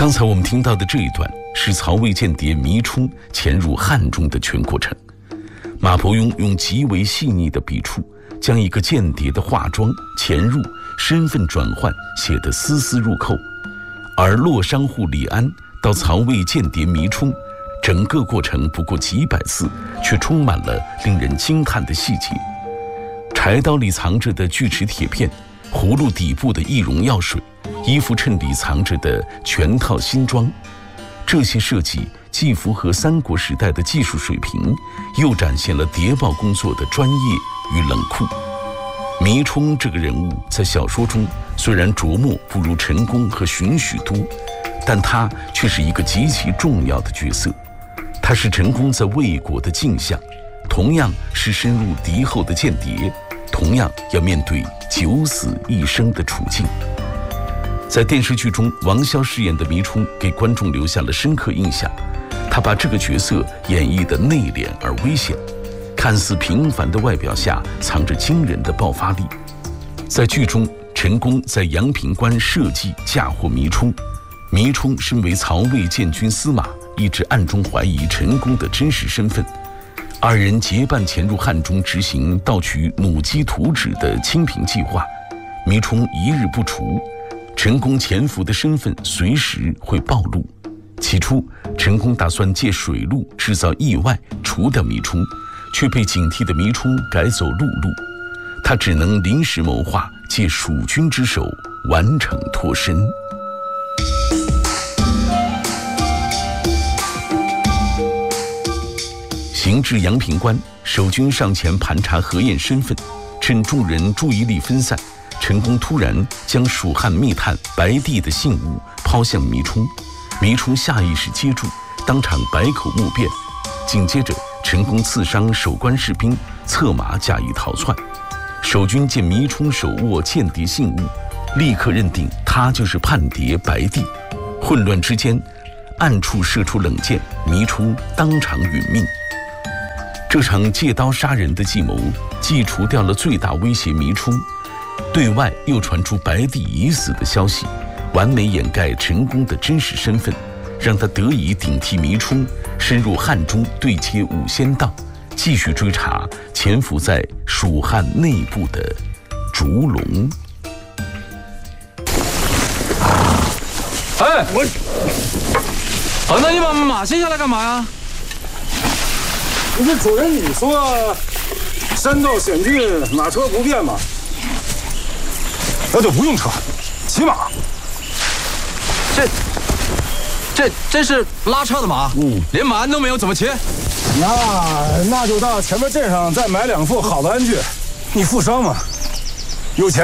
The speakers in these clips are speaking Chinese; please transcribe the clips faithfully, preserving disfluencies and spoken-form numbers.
刚才我们听到的这一段是曹魏间谍糜冲潜入汉中的全过程。马伯庸用极为细腻的笔触，将一个间谍的化妆、潜入、身份转换写得丝丝入扣，而洛商户李安到曹魏间谍糜冲，整个过程不过几百字，却充满了令人惊叹的细节。柴刀里藏着的锯齿铁片，葫芦底部的易溶药水，衣服衬里藏着的全套新装，这些设计既符合三国时代的技术水平，又展现了谍报工作的专业与冷酷。糜冲这个人物在小说中虽然着墨不如陈宫和荀许多，但他却是一个极其重要的角色。他是陈宫在魏国的镜像，同样是深入敌后的间谍，同样要面对九死一生的处境。在电视剧中，王骁饰演的糜冲给观众留下了深刻印象。他把这个角色演绎得内敛而危险，看似平凡的外表下藏着惊人的爆发力。在剧中，陈宫在阳平关设计嫁祸糜冲，糜冲身为曹魏建军司马，一直暗中怀疑陈宫的真实身份。二人结伴潜入汉中，执行盗取弩机图纸的清平计划。糜冲一日不除，陈宫潜伏的身份随时会暴露。起初，陈宫打算借水路制造意外，除掉糜冲，却被警惕的糜冲改走陆路，他只能临时谋划，借蜀军之手完成脱身。行至阳平关，守军上前盘查核验身份，趁众人注意力分散，陈宫突然将蜀汉密探白帝的信物抛向糜冲，糜冲下意识接住，当场百口莫辩。紧接着，陈宫刺伤守关士兵，策马假意逃窜。守军见糜冲手握间谍信物，立刻认定他就是叛谍白帝。混乱之间，暗处射出冷箭，糜冲当场殒命。这场借刀杀人的计谋，既除掉了最大威胁糜冲，对外又传出白帝已死的消息，完美掩盖陈宫的真实身份，让他得以顶替糜冲，深入汉中对接五仙道，继续追查潜伏在蜀汉内部的烛龙。 哎，我，啊，那你把马卸下来干嘛呀？ 不是主人，你说山道险峻，马车不便吗？那就不用车，骑马。 这、这、这是拉车的马，嗯，连马鞍都没有，怎么骑？ 那那就到前面镇上再买两副好的鞍具。你富商嘛，有钱。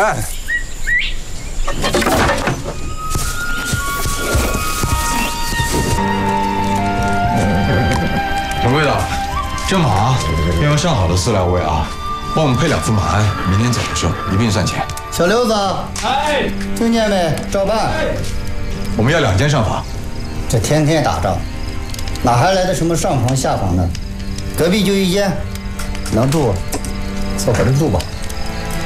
掌柜的，这马要用上好的饲料喂啊，帮我们配两副马鞍，明天走的时候一并算钱。 小刘子，哎，听见没？照办。哎， 我们要两间上房。 这天天打仗，哪还来的什么上房下房呢？隔壁就一间，能住，凑合着住吧。